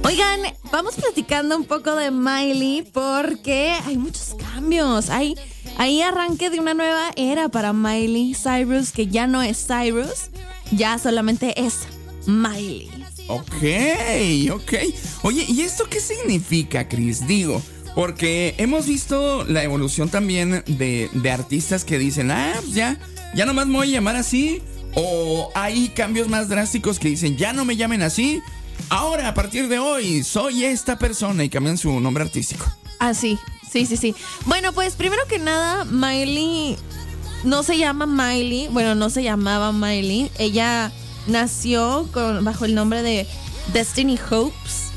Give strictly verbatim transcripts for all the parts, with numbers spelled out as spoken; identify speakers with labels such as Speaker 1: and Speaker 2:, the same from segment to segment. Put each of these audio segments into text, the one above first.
Speaker 1: Oigan, vamos platicando un poco de Miley porque hay muchos cambios. Hay, hay arranque de una nueva era para Miley Cyrus, que ya no es Cyrus, ya solamente es Miley.
Speaker 2: Ok, ok. Oye, ¿y esto qué significa, Chris? Digo, porque hemos visto la evolución también de, de artistas que dicen, ah, pues ya, ya nomás me voy a llamar así. O hay cambios más drásticos que dicen, ya no me llamen así. Ahora, a partir de hoy, soy esta persona y cambian su nombre artístico.
Speaker 1: Ah, sí, sí, sí, sí. Bueno, pues primero que nada, Miley no se llama Miley. Bueno, no se llamaba Miley. Ella nació con, bajo el nombre de Destiny Hopes.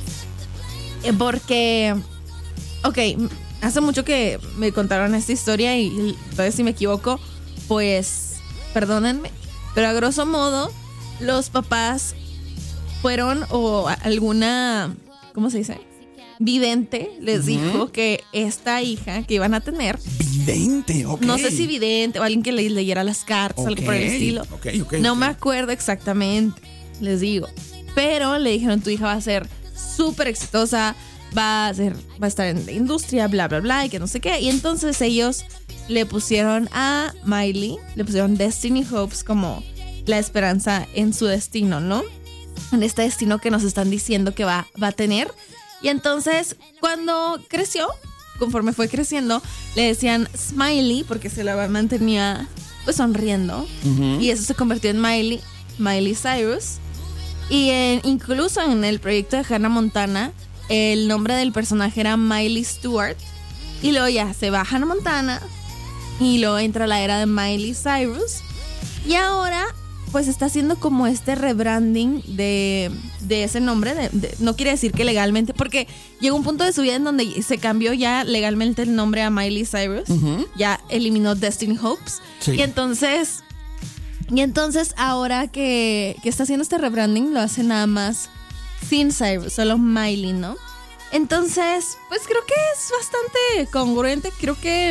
Speaker 1: Porque, ok, hace mucho que me contaron esta historia y a ver si me equivoco, pues perdónenme. Pero a grosso modo, los papás fueron o alguna, ¿cómo se dice? Vidente les uh-huh. dijo que esta hija que iban a tener.
Speaker 2: Vidente, ok.
Speaker 1: No sé si vidente o alguien que le leyera las cartas, okay. algo por el estilo.
Speaker 2: Okay, okay,
Speaker 1: no
Speaker 2: okay.
Speaker 1: me acuerdo exactamente, les digo. Pero le dijeron, tu hija va a ser súper exitosa, va a ser, va a estar en la industria, bla, bla, bla, y que no sé qué. Y entonces ellos le pusieron a Miley, le pusieron Destiny Hopes como la esperanza en su destino, ¿no? En este destino que nos están diciendo que va, va a tener. Y entonces, cuando creció, conforme fue creciendo, le decían Smiley porque se la mantenía pues sonriendo. Uh-huh. Y eso se convirtió en Miley, Miley Cyrus. Y en, incluso en el proyecto de Hannah Montana, el nombre del personaje era Miley Stewart. Y luego ya se va Hannah Montana y luego entra la era de Miley Cyrus. Y ahora pues está haciendo como este rebranding de, de ese nombre. De, de, no quiere decir que legalmente, porque llegó un punto de su vida en donde se cambió ya legalmente el nombre a Miley Cyrus. Uh-huh. Ya eliminó Destiny Hopes. Sí. Y entonces, y entonces ahora que, que está haciendo este rebranding, lo hace nada más sin Cyrus, solo Miley, ¿no? Entonces, pues creo que es bastante congruente. Creo que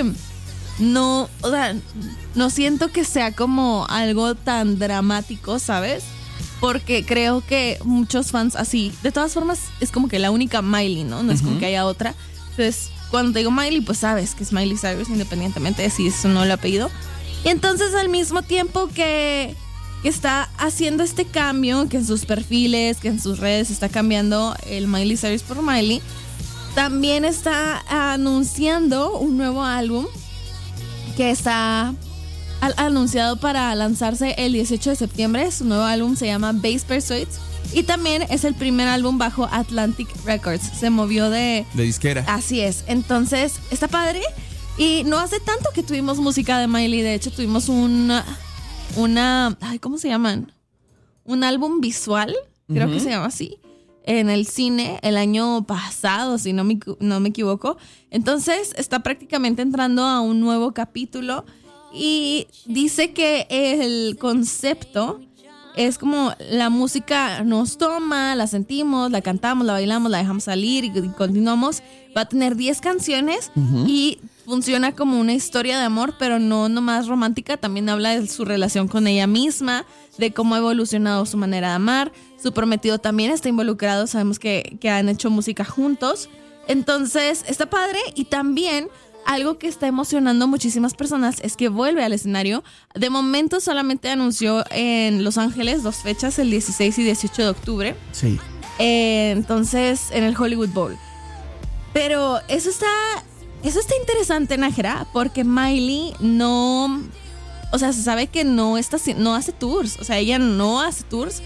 Speaker 1: no, o sea, no siento que sea como algo tan dramático, ¿sabes? Porque creo que muchos fans así, de todas formas, es como que la única Miley, ¿no? No es uh-huh. como que haya otra. Entonces, cuando te digo Miley, pues sabes que es Miley Cyrus, independientemente de si es o no el apellido. Y entonces, al mismo tiempo que, que está haciendo este cambio, que en sus perfiles, que en sus redes está cambiando el Miley Cyrus por Miley, también está anunciando un nuevo álbum que está al- anunciado para lanzarse el dieciocho de septiembre. Su nuevo álbum se llama Bass Pursuits y también es el primer álbum bajo Atlantic Records. Se movió de...
Speaker 2: De disquera.
Speaker 1: Así es. Entonces, está padre. Y no hace tanto que tuvimos música de Miley. De hecho, tuvimos una... una ay, ¿cómo se llaman? Un álbum visual, creo uh-huh. que se llama así, en el cine el año pasado, si no me, no me equivoco. Entonces está prácticamente entrando a un nuevo capítulo y dice que el concepto es como la música nos toma, la sentimos, la cantamos, la bailamos, la dejamos salir y, y continuamos. Va a tener diez canciones uh-huh. y funciona como una historia de amor, pero no nomás romántica. También habla de su relación con ella misma, de cómo ha evolucionado su manera de amar. Su prometido también está involucrado, sabemos que, que han hecho música juntos. Entonces, está padre. Y también, algo que está emocionando a muchísimas personas es que vuelve al escenario. De momento solamente anunció en Los Ángeles dos fechas, el dieciséis y dieciocho de octubre.
Speaker 2: Sí.
Speaker 1: Eh, entonces, en el Hollywood Bowl. Pero eso está, eso está interesante, Nájera, porque Miley no... O sea, se sabe que no, está, no hace tours. O sea, ella no hace tours.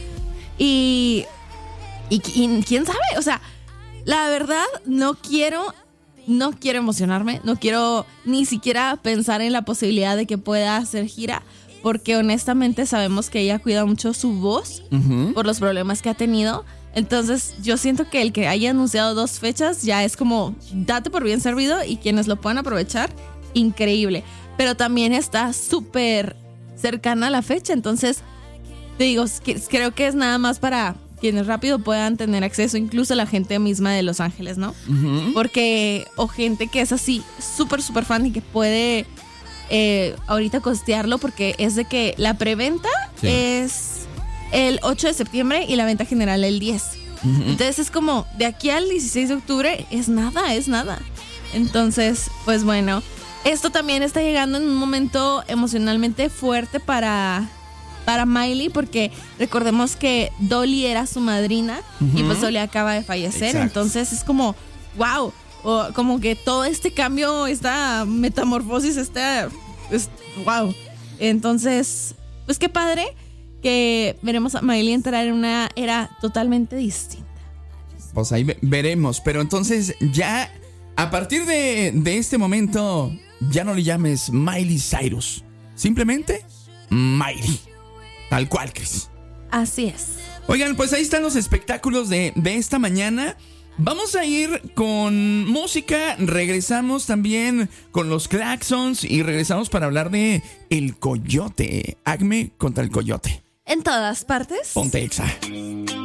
Speaker 1: Y, y, y quién sabe, o sea, la verdad no quiero, no quiero emocionarme, no quiero ni siquiera pensar en la posibilidad de que pueda hacer gira, porque honestamente sabemos que ella cuida mucho su voz uh-huh. por los problemas que ha tenido. Entonces yo siento que el que haya anunciado dos fechas ya es como date por bien servido, y quienes lo puedan aprovechar, increíble. Pero también está súper cercana a la fecha, entonces te digo, creo que es nada más para quienes rápido puedan tener acceso, incluso la gente misma de Los Ángeles, ¿no? Uh-huh. Porque, o gente que es así súper, súper fan y que puede eh, ahorita costearlo, porque es de que la preventa sí. es el ocho de septiembre y la venta general el diez. Uh-huh. Entonces es como, de aquí al dieciséis de octubre es nada, es nada. Entonces, pues bueno, esto también está llegando en un momento emocionalmente fuerte para, para Miley, porque recordemos que Dolly era su madrina uh-huh. y pues Dolly acaba de fallecer. Exacto. Entonces es como, wow, o como que todo este cambio, esta metamorfosis, esta, es, wow. Entonces, pues qué padre que veremos a Miley entrar en una era totalmente distinta.
Speaker 2: Pues ahí veremos, pero entonces ya... A partir de, de este momento, ya no le llames Miley Cyrus. Simplemente, Miley. Tal cual, Cris.
Speaker 1: Así es.
Speaker 2: Oigan, pues ahí están los espectáculos de, de esta mañana. Vamos a ir con música. Regresamos también con los Claxons. Y regresamos para hablar de El Coyote. Acme contra El Coyote.
Speaker 1: En todas partes.
Speaker 2: Ponte Exa.